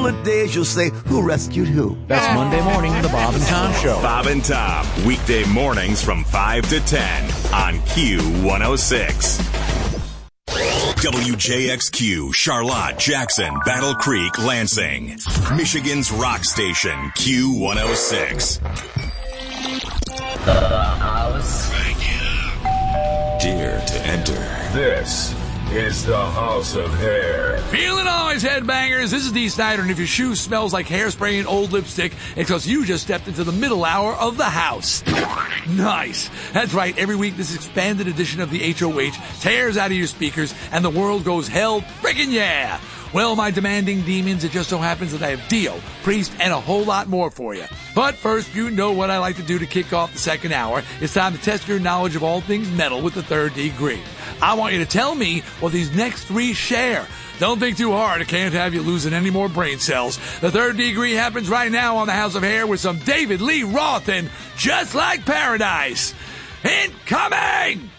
judgment day you'll say, who rescued who? That's Monday morning, the Bob and Tom Show. Bob and Tom, weekday mornings from 5 to 10 on Q106. WJXQ, Charlotte, Jackson, Battle Creek, Lansing. Michigan's rock station, Q106. The house. Dare to enter. This is the House of Hair. Feeling always, headbangers. This is Dee Snider, and if your shoe smells like hairspray and old lipstick, it's because you just stepped into the middle hour of the house. Nice. That's right. Every week, this expanded edition of the HOH tears out of your speakers, and the world goes hell friggin' yeah. Well, my demanding demons, it just so happens that I have Dio, Priest, and a whole lot more for you. But first, you know what I like to do to kick off the second hour. It's time to test your knowledge of all things metal with the third degree. I want you to tell me what these next three share. Don't think too hard. I can't have you losing any more brain cells. The third degree happens right now on the House of Hair with some David Lee Roth and Just Like Paradise. Incoming!